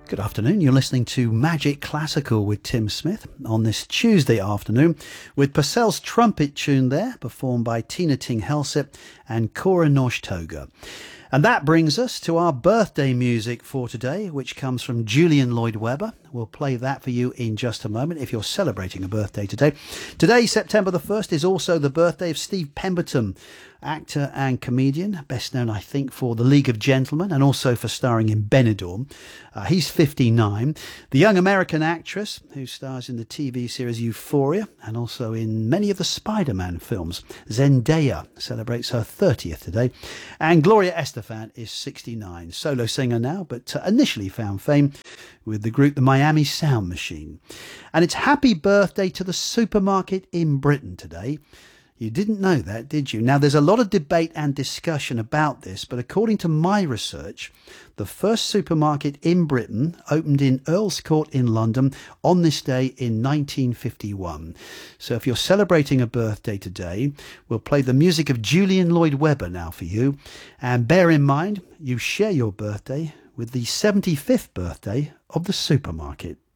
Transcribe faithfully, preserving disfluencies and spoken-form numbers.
Good afternoon. You're listening to Magic Classical with Tim Smith on this Tuesday afternoon with Purcell's trumpet tune there, performed by Tina Ting Helsip and Cora Norshtoga. And that brings us to our birthday music for today, which comes from Julian Lloyd Webber. We'll play that for you in just a moment if you're celebrating a birthday today. Today, September the first, is also the birthday of Steve Pemberton, actor and comedian, best known, I think, for The League of Gentlemen and also for starring in Benidorm. Uh, he's fifty-nine. The young American actress who stars in the T V series Euphoria and also in many of the Spider-Man films, Zendaya, celebrates her thirtieth today. And Gloria Estefan is sixty-nine, solo singer now, but uh, initially found fame with the group the Miami Sound Machine. And it's happy birthday to the supermarket in Britain today. You didn't know that, did you? Now, there's a lot of debate and discussion about this, but according to my research, the first supermarket in Britain opened in Earl's Court in London on this day in nineteen fifty-one. So if you're celebrating a birthday today, we'll play the music of Julian Lloyd Webber now for you. And bear in mind, you share your birthday with the seventy-fifth birthday of the supermarket.